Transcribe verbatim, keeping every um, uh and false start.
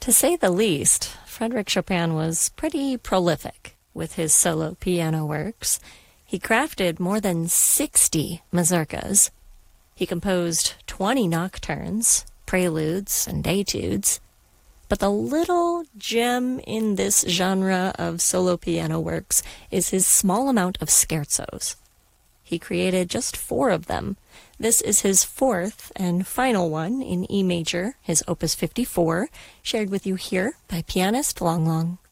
To say the least, Frédéric Chopin was pretty prolific with his solo piano works. He crafted more than sixty mazurkas. He composed twenty nocturnes, preludes, and etudes. But the little gem in this genre of solo piano works is his small amount of scherzos. He created just four of them. This is his fourth and final one in E major, his Opus fifty-four, shared with you here by pianist Long Long.